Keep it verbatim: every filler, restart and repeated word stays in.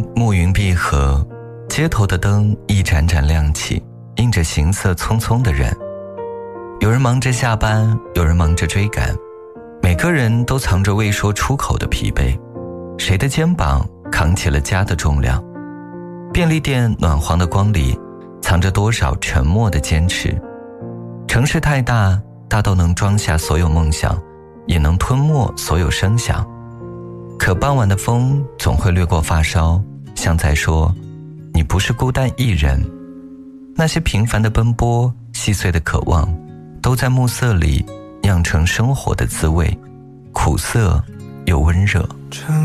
暮云闭合，街头的灯一盏盏亮起，映着行色匆匆的人。有人忙着下班，有人忙着追赶，每个人都藏着未说出口的疲惫。谁的肩膀扛起了家的重量？便利店暖黄的光里藏着多少沉默的坚持。城市太大，大到能装下所有梦想，也能吞没所有声响。可傍晚的风总会掠过发梢，像在说你不是孤单一人。那些平凡的奔波，细碎的渴望，都在暮色里酿成生活的滋味，苦涩又温热。